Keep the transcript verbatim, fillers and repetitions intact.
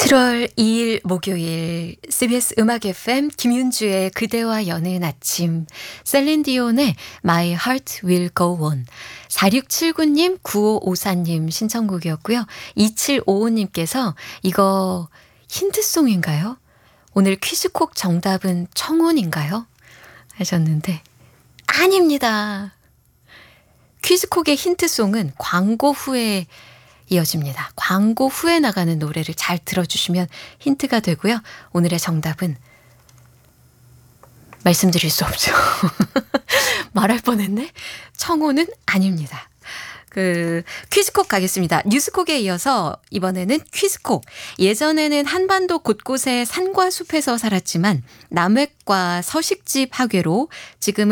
칠월 이일 목요일 씨비에스 음악 에프엠 김윤주의 그대와 여는 아침, 셀린디온의 My Heart Will Go On, 사육칠구님 구오오사님 신청곡이었고요. 이칠오오님께서 이거 힌트송인가요? 오늘 퀴즈콕 정답은 청혼인가요? 하셨는데 아닙니다. 퀴즈콕의 힌트송은 광고 후에 이어집니다. 광고 후에 나가는 노래를 잘 들어주시면 힌트가 되고요. 오늘의 정답은 말씀드릴 수 없죠. 말할 뻔했네. 청혼은 아닙니다. 그 퀴즈콕 가겠습니다. 뉴스콕에 이어서 이번에는 퀴즈콕. 예전에는 한반도 곳곳에 산과 숲에서 살았지만 남획과 서식지 파괴로 지금은